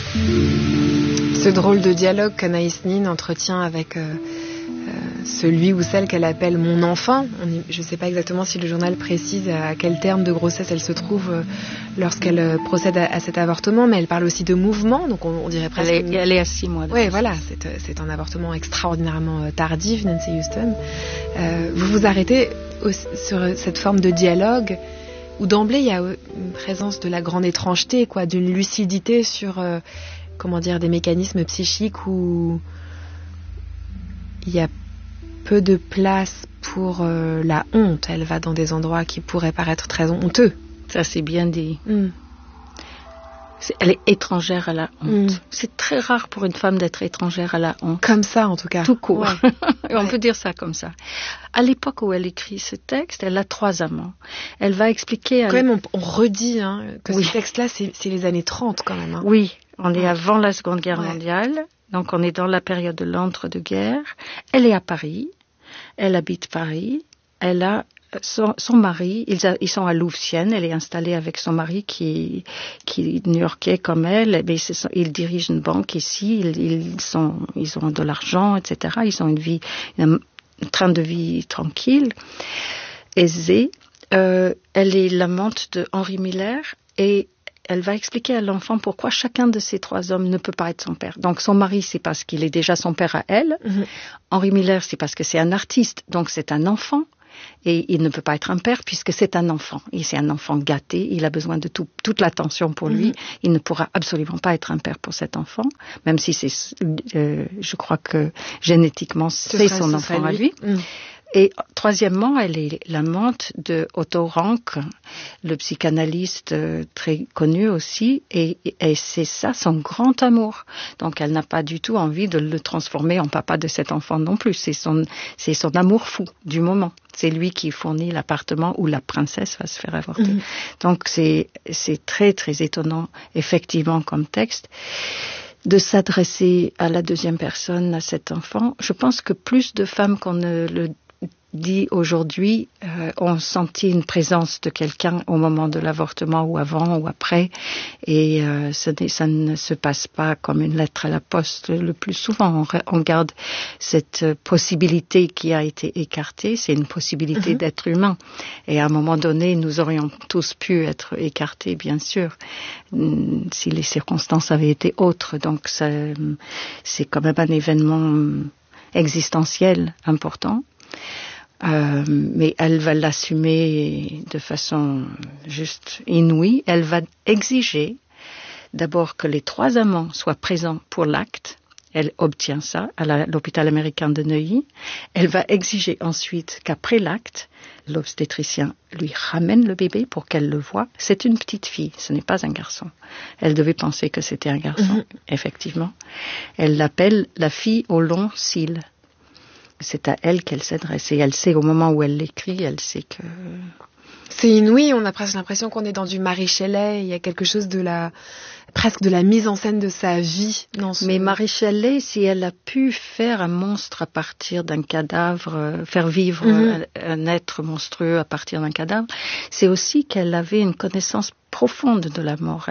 Ce drôle de dialogue qu'Anaïs Nin entretient avec celui ou celle qu'elle appelle mon enfant. Je ne sais pas exactement si le journal précise à quel terme de grossesse elle se trouve lorsqu'elle procède à cet avortement, mais elle parle aussi de mouvement, donc on dirait presque... Elle est à 6 mois. Oui, voilà, c'est un avortement extraordinairement tardif, Nancy Houston. Vous vous arrêtez sur cette forme de dialogue où d'emblée il y a une présence de la grande étrangeté, quoi, d'une lucidité sur des mécanismes psychiques où il y a peu de place pour la honte. Elle va dans des endroits qui pourraient paraître très honteux. Ça, c'est bien dit. Elle est étrangère à la honte. C'est très rare pour une femme d'être étrangère à la honte. Comme ça, en tout cas. Tout court. Ouais. On peut dire ça comme ça. À l'époque où elle écrit ce texte, elle a 3 amants. Elle va expliquer... Quand même, on redit que ce texte-là, c'est les années 30 quand même. Oui, on est avant la Seconde Guerre mondiale. Donc on est dans la période de l'entre-deux-guerres. Elle est à Paris. Elle habite Paris. Elle a son mari, ils sont à Louvciennes. Elle est installée avec son mari qui est new-yorkais comme elle. Mais ils dirigent une banque ici. Ils ont de l'argent, etc. Ils ont un train de vie tranquille, aisé. Elle est l'amante de Henri Miller et elle va expliquer à l'enfant pourquoi chacun de ces 3 hommes ne peut pas être son père. Donc son mari, c'est parce qu'il est déjà son père à elle. Henri Miller, c'est parce que c'est un artiste, donc c'est un enfant. Et il ne peut pas être un père puisque c'est un enfant. Et c'est un enfant gâté, il a besoin de toute l'attention pour lui. Il ne pourra absolument pas être un père pour cet enfant, même si je crois que génétiquement, c'est son enfant à lui. Et troisièmement, elle est l'amante de Otto Rank, le psychanalyste très connu aussi, et c'est ça son grand amour. Donc elle n'a pas du tout envie de le transformer en papa de cet enfant non plus. C'est son amour fou du moment. C'est lui qui fournit l'appartement où la princesse va se faire avorter. Donc c'est très très étonnant effectivement comme texte de s'adresser à la deuxième personne, à cet enfant. Je pense que plus de femmes qu'on ne le dit aujourd'hui ont senti une présence de quelqu'un au moment de l'avortement ou avant ou après et ça ne se passe pas comme une lettre à la poste. Le plus souvent on garde cette possibilité qui a été écartée, c'est une possibilité d'être humain et à un moment donné nous aurions tous pu être écartés bien sûr si les circonstances avaient été autres, donc c'est quand même un événement existentiel important. Mais elle va l'assumer de façon juste inouïe. Elle va exiger d'abord que les 3 amants soient présents pour l'acte. Elle obtient ça à l'hôpital américain de Neuilly. Elle va exiger ensuite qu'après l'acte, l'obstétricien lui ramène le bébé pour qu'elle le voie. C'est une petite fille, ce n'est pas un garçon. Elle devait penser que c'était un garçon, effectivement. Elle l'appelle la fille aux longs cils. C'est à elle qu'elle s'adresse. Et elle sait, au moment où elle l'écrit, elle sait que... C'est inouï, on a presque l'impression qu'on est dans du Mary Shelley. Il y a quelque chose presque de la mise en scène de sa vie. Mais Mary Shelley, si elle a pu faire un monstre à partir d'un cadavre, faire vivre un être monstrueux à partir d'un cadavre, c'est aussi qu'elle avait une connaissance profonde de la mort.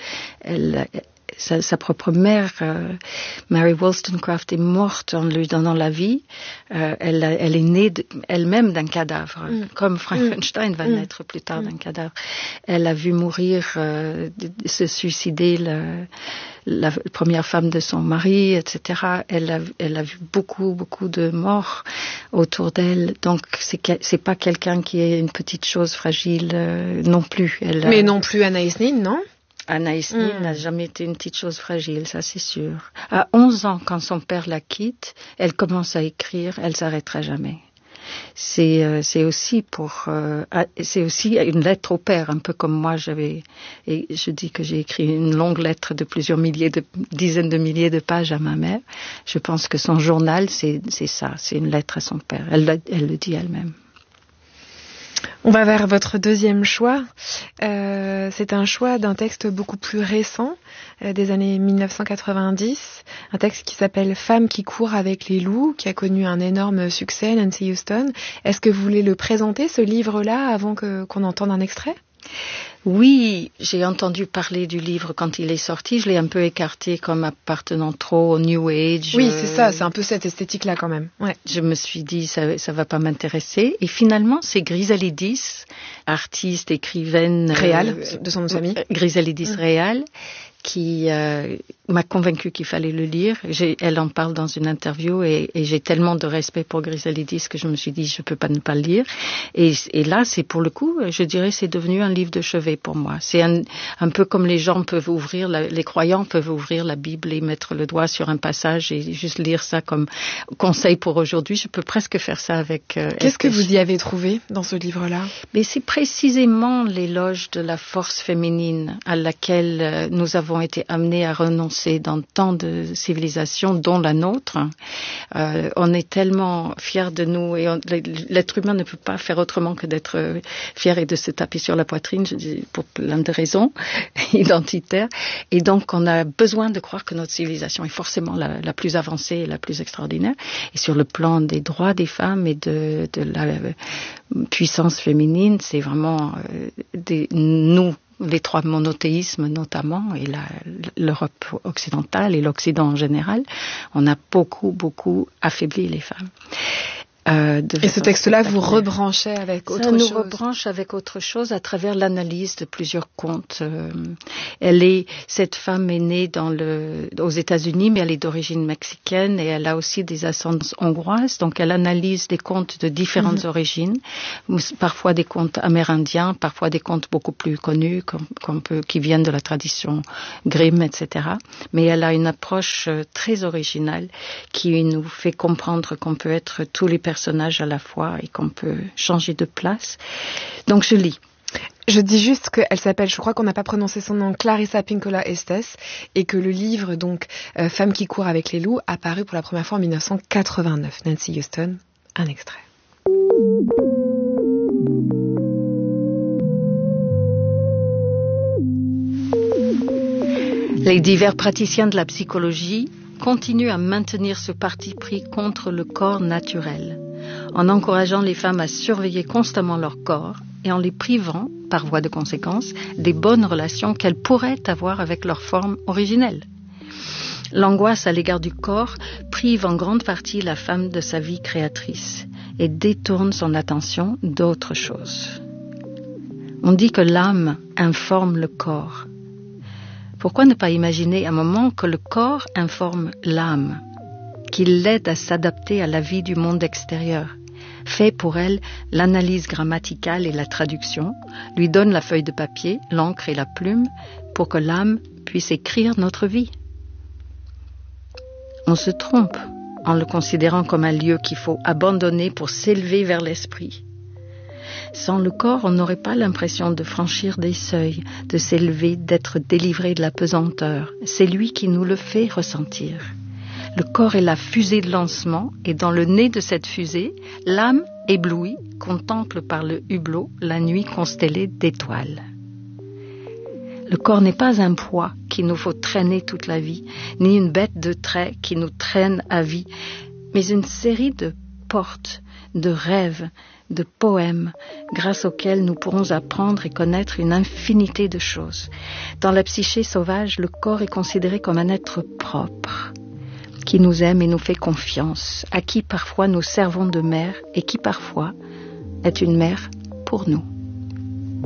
Sa propre mère, Mary Wollstonecraft, est morte en lui donnant la vie. Elle est née elle-même d'un cadavre, comme Frankenstein va naître plus tard d'un cadavre. Elle a vu mourir, se suicider la première femme de son mari, etc. Elle a vu beaucoup de morts autour d'elle. Donc c'est pas quelqu'un qui est une petite chose fragile non plus. Mais non plus Anaïs Nin, non? Anaïs Nin n'a jamais été une petite chose fragile, ça c'est sûr. À 11 ans, quand son père la quitte, elle commence à écrire, elle s'arrêtera jamais. C'est aussi une lettre au père, un peu comme moi et je dis que j'ai écrit une longue lettre de dizaines de milliers de pages à ma mère. Je pense que son journal, c'est ça, c'est une lettre à son père. Elle le dit elle-même. On va vers votre deuxième choix. C'est un choix d'un texte beaucoup plus récent, des années 1990. Un texte qui s'appelle « Femme qui court avec les loups », qui a connu un énorme succès, Nancy Houston. Est-ce que vous voulez le présenter, ce livre-là, avant qu'on entende un extrait ? Oui, j'ai entendu parler du livre quand il est sorti. Je l'ai un peu écarté comme appartenant trop au New Age. Oui, c'est ça, c'est un peu cette esthétique-là quand même. Ouais. Je me suis dit, ça va pas m'intéresser. Et finalement, c'est Grisalidis, artiste, écrivaine... Réal, de son nom de famille. Grisalidis Réal, qui m'a convaincue qu'il fallait le lire. Elle en parle dans une interview et j'ai tellement de respect pour Grisalidis que je me suis dit, je peux pas ne pas le lire. Et là, c'est pour le coup, je dirais, c'est devenu un livre de chevet pour moi. C'est un peu comme les gens peuvent ouvrir, les croyants peuvent ouvrir la Bible et mettre le doigt sur un passage et juste lire ça comme conseil pour aujourd'hui. Je peux presque faire ça avec... Qu'est-ce que vous y avez trouvé dans ce livre-là? Mais c'est précisément l'éloge de la force féminine à laquelle nous avons été amenés à renoncer dans tant de civilisations, dont la nôtre. On est tellement fiers de nous et l'être humain ne peut pas faire autrement que d'être fier et de se taper sur la poitrine, je dis, pour plein de raisons identitaires. Et donc, on a besoin de croire que notre civilisation est forcément la plus avancée et la plus extraordinaire. Et sur le plan des droits des femmes et de la puissance féminine, c'est vraiment nous, les trois monothéismes notamment, et l'Europe occidentale et l'Occident en général, on a beaucoup affaibli les femmes. Et ce texte-là vous rebranchez avec autre chose? Ça nous rebranche avec autre chose à travers l'analyse de plusieurs contes. Cette femme est née aux États-Unis, mais elle est d'origine mexicaine et elle a aussi des ascendances hongroises. Donc elle analyse des contes de différentes origines, parfois des contes amérindiens, parfois des contes beaucoup plus connus, qui viennent de la tradition Grimm, etc. Mais elle a une approche très originale qui nous fait comprendre qu'on peut être tous les personnages à la fois et qu'on peut changer de place. Donc je lis. Je dis juste qu'elle s'appelle, je crois qu'on n'a pas prononcé son nom, Clarissa Pinkola Estes, et que le livre, donc, Femme qui court avec les loups, a paru pour la première fois en 1989. Nancy Houston, un extrait. Les divers praticiens de la psychologie continuent à maintenir ce parti pris contre le corps naturel, en encourageant les femmes à surveiller constamment leur corps et en les privant, par voie de conséquence, des bonnes relations qu'elles pourraient avoir avec leur forme originelle. L'angoisse à l'égard du corps prive en grande partie la femme de sa vie créatrice et détourne son attention d'autres choses. On dit que l'âme informe le corps. Pourquoi ne pas imaginer un moment que le corps informe l'âme, qu'il l'aide à s'adapter à la vie du monde extérieur, fait pour elle l'analyse grammaticale et la traduction, lui donne la feuille de papier, l'encre et la plume pour que l'âme puisse écrire notre vie. On se trompe en le considérant comme un lieu qu'il faut abandonner pour s'élever vers l'esprit. Sans le corps, on n'aurait pas l'impression de franchir des seuils, de s'élever, d'être délivré de la pesanteur. C'est lui qui nous le fait ressentir. Le corps est la fusée de lancement et dans le nez de cette fusée, l'âme, éblouie, contemple par le hublot la nuit constellée d'étoiles. Le corps n'est pas un poids qu'il nous faut traîner toute la vie, ni une bête de trait qui nous traîne à vie, mais une série de portes, de rêves, de poèmes, grâce auxquels nous pourrons apprendre et connaître une infinité de choses. Dans la psyché sauvage, le corps est considéré comme un être propre, qui nous aime et nous fait confiance, à qui parfois nous servons de mère et qui parfois est une mère pour nous.